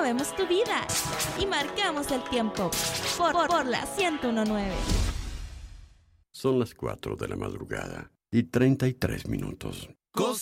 movemos tu vida y marcamos el tiempo por la 101.9. Son las 4 de la madrugada y 33 minutos.